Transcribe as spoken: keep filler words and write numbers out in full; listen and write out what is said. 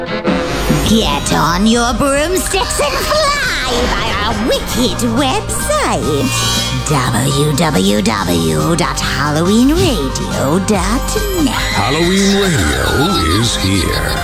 Get on your broomsticks and fly by our wicked website, w w w dot halloween radio dot net. Halloween Radio is here.